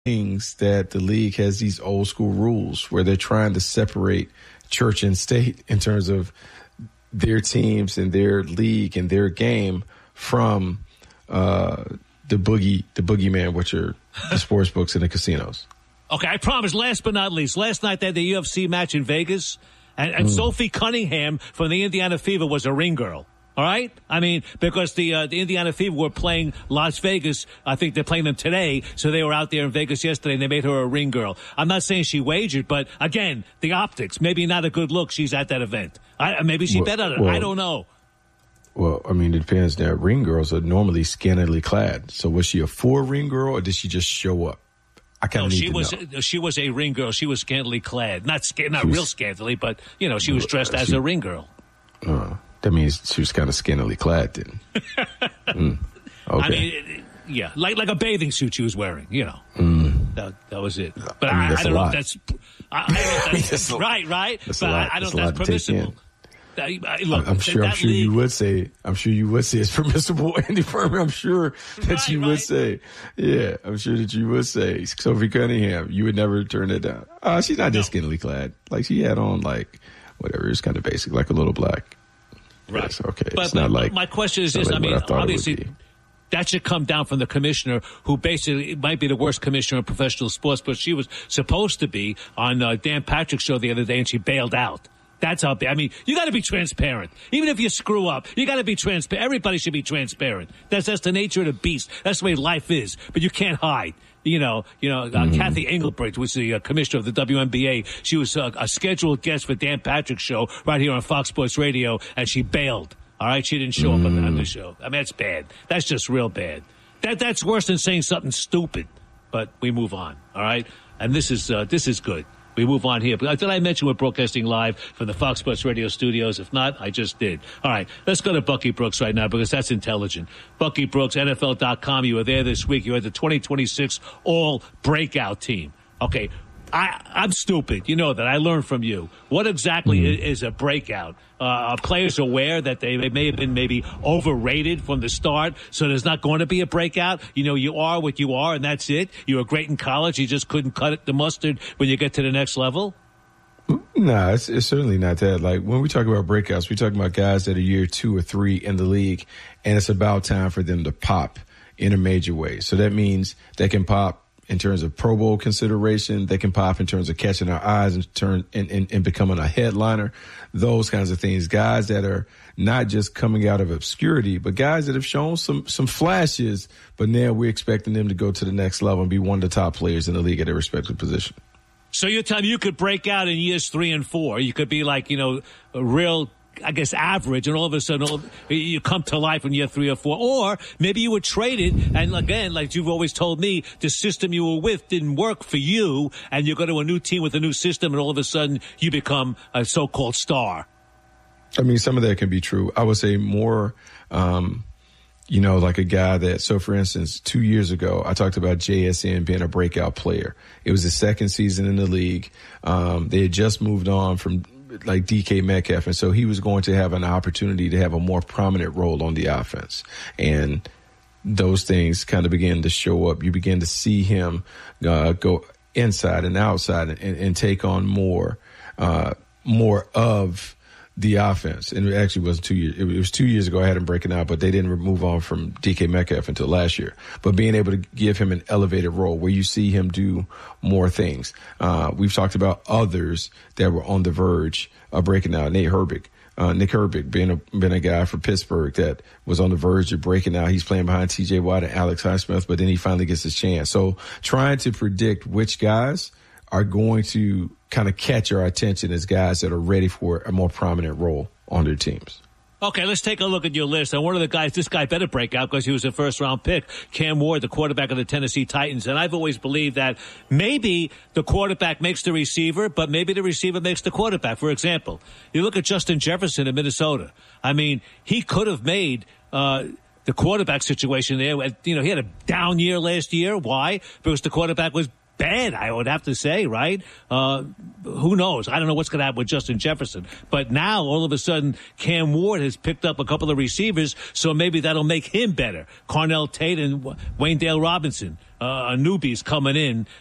things that the league has these old school rules where they're trying to separate church and state in terms of their teams and their league and their game from the boogeyman, which are the sports books and the casinos. Okay, I promise, last but not least, last night they had the UFC match in Vegas, and Sophie Cunningham from the Indiana Fever was a ring girl. All right? I mean, because the Indiana Fever were playing Las Vegas. I think they're playing them today, so they were out there in Vegas yesterday, and they made her a ring girl. I'm not saying she wagered, but, again, the optics, maybe not a good look. She's at that event. Maybe she bet on it. I don't know. Well, I mean, it depends. Now, ring girls are normally scantily clad. So was she a full ring girl, or did she just show up? I kind of need to know. She was a ring girl. She was scantily clad. Not real scantily, but, she was dressed as a ring girl. That means she was kind of scantily clad then. Okay. I mean, yeah, like a bathing suit she was wearing, That was it. But I don't know if that's... I don't know if that's right? But I don't know if that's permissible. Look, I'm sure you would say it's permissible, Andy Furman. I'm sure that you would say. Yeah, I'm sure that you would say. Sophie Cunningham, you would never turn it down. She's not just scantily clad. Like, she had on, like, whatever. It's kind of basic, like a little black. Right. Yes, okay. But my question is this. I mean, obviously, that should come down from the commissioner, who basically might be the worst commissioner in professional sports, but she was supposed to be on Dan Patrick's show the other day, and she bailed out. That's how. I mean, you got to be transparent. Even if you screw up, you got to be transparent. Everybody should be transparent. That's the nature of the beast. That's the way life is. But you can't hide. Kathy Engelbrecht was the commissioner of the WNBA. She was a scheduled guest for Dan Patrick's show right here on Fox Sports Radio, and she bailed. All right, she didn't show up on the show. I mean, that's bad. That's just real bad. That's worse than saying something stupid. But we move on. All right, and this is good. We move on here. Did I mention we're broadcasting live from the Fox Sports Radio studios? If not, I just did. All right, let's go to Bucky Brooks right now because that's intelligent. Bucky Brooks, NFL.com. You were there this week. You had the 2026 All-Breakout team. Okay, I'm stupid. You know that. I learned from you. What exactly is a breakout? Are players aware that they may have been maybe overrated from the start, so there's not going to be a breakout? You are what you are, and that's it? You were great in college. You just couldn't cut the mustard when you get to the next level? No, it's certainly not that. Like, when we talk about breakouts, we're talking about guys that are year 2 or 3 in the league, and it's about time for them to pop in a major way. So that means they can pop in terms of Pro Bowl consideration. They can pop in terms of catching our eyes and becoming a headliner, those kinds of things. Guys that are not just coming out of obscurity, but guys that have shown some flashes, but now we're expecting them to go to the next level and be one of the top players in the league at their respective position. So you're telling me you could break out in years 3 and 4. You could be like, a real, I guess, average, and all of a sudden you come to life in year 3 or 4. Or maybe you were traded, and again, like you've always told me, the system you were with didn't work for you, and you go to a new team with a new system, and all of a sudden you become a so-called star. I mean, some of that can be true. I would say more, like a guy that, so for instance, 2 years ago, I talked about JSN being a breakout player. It was his second season in the league. They had just moved on from like DK Metcalf, and so he was going to have an opportunity to have a more prominent role on the offense. And those things kind of began to show up. You begin to see him go inside and outside and take on more of the offense. And it actually wasn't 2 years. It was 2 years ago I had him breaking out, but they didn't move on from DK Metcalf until last year. But being able to give him an elevated role where you see him do more things. We've talked about others that were on the verge of breaking out. Nick Herbig being a guy for Pittsburgh that was on the verge of breaking out. He's playing behind TJ Watt and Alex Highsmith, but then he finally gets his chance. So trying to predict which guys are going to kind of catch our attention as guys that are ready for a more prominent role on their teams. Okay, let's take a look at your list. And one of the guys, this guy better break out because he was a first-round pick, Cam Ward, the quarterback of the Tennessee Titans. And I've always believed that maybe the quarterback makes the receiver, but maybe the receiver makes the quarterback. For example, you look at Justin Jefferson in Minnesota. I mean, he could have made the quarterback situation there. He had a down year last year. Why? Because the quarterback was bad, I would have to say, right? Who knows? I don't know what's going to happen with Justin Jefferson. But now, all of a sudden, Cam Ward has picked up a couple of receivers, so maybe that'll make him better. Carnell Tate and Wayne Dale Robinson, newbies coming in.